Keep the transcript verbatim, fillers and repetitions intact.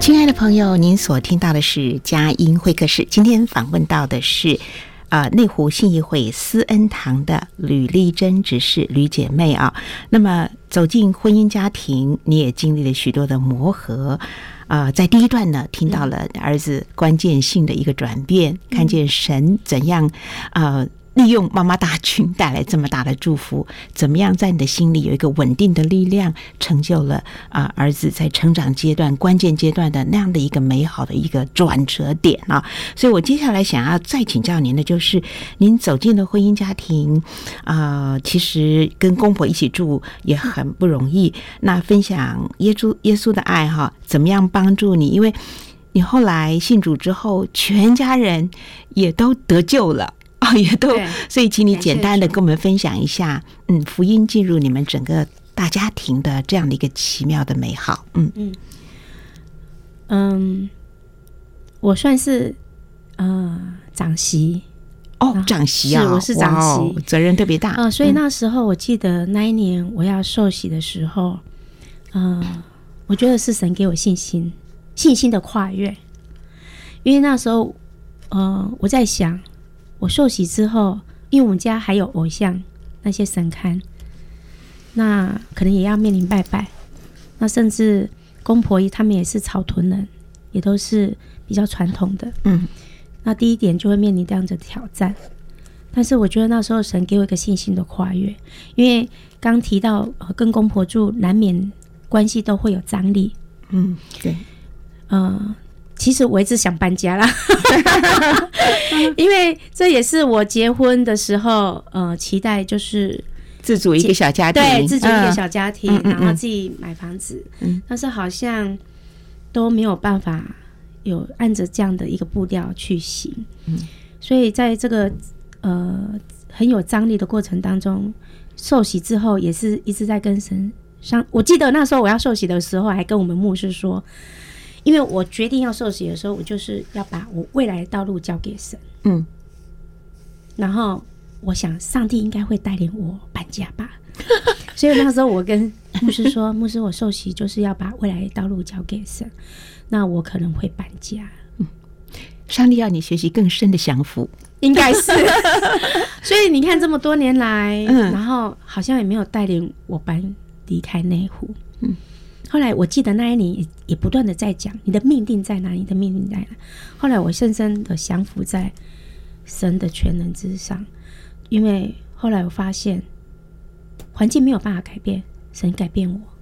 亲爱的朋友，您所听到的是佳音会客室，今天访问到的是呃，内湖信义会思恩堂的吕丽珍执事吕姐妹啊。那么走进婚姻家庭，你也经历了许多的磨合。呃，在第一段呢，听到了儿子关键性的一个转变，嗯、看见神怎样呃利用妈妈大军带来这么大的祝福，怎么样在你的心里有一个稳定的力量，成就了啊、呃、儿子在成长阶段关键阶段的那样的一个美好的一个转折点啊。所以我接下来想要再请教您的就是，您走进了婚姻家庭啊、呃，其实跟公婆一起住也很不容易。那分享耶稣耶稣的爱哈，怎么样帮助你？因为你后来信主之后，全家人也都得救了。哦，也都，所以请你简单的跟我们分享一下，嗯，福音进入你们整个大家庭的这样的一个奇妙的美好，嗯嗯嗯，我算是呃长媳哦，长媳啊， 是我是长媳， 责任特别大， 呃，所以那时候我记得那一年我要受洗的时候，呃，我觉得是神给我信心，信心的跨越，因为那时候，呃，我在想。我受洗之后，因为我们家还有偶像那些神龛，那可能也要面临拜拜，那甚至公婆他们也是草屯人，也都是比较传统的，嗯，那第一点就会面临这样的挑战。但是我觉得那时候神给我一个信心的跨越，因为刚提到、呃、跟公婆住，难免关系都会有张力，嗯，对，呃。其实我一直想搬家啦因为这也是我结婚的时候呃期待，就是自组一个小家庭， 对，自组一个小家庭、嗯、然后自己买房子、 嗯、 但是好像都没有办法有按着这样的一个步调去行、嗯、所以在这个呃很有张力的过程当中，受洗之后也是一直在跟神相，我记得那时候我要受洗的时候还跟我们牧师说，因为我决定要受洗的时候，我就是要把我未来的道路交给神。嗯，然后我想上帝应该会带领我搬家吧，所以那时候我跟牧师说，牧师，我受洗就是要把未来的道路交给神，那我可能会搬家。 嗯，上帝要你学习更深的降服， 应该是。所以你看这么多年来、嗯、然后好像也没有带领我搬离开内湖。嗯。后来我记得那一年也不断的在讲你的命定在哪里，你的命定在哪。后来我深深的降服在神的全能之上，因为后来我发现环境没有办法改变，神改变我。